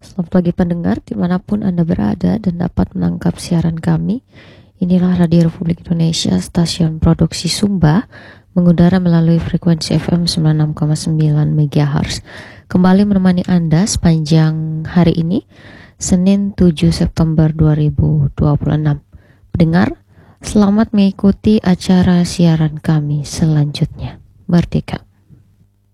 Selamat pagi pendengar, dimanapun Anda berada dan dapat menangkap siaran kami. Inilah Radio Republik Indonesia, stasiun produksi Sumba, mengudara melalui frekuensi FM 96,9 MHz. Kembali menemani Anda sepanjang hari ini, Senin 7 September 2026. Pendengar, selamat mengikuti acara siaran kami selanjutnya. Merdeka!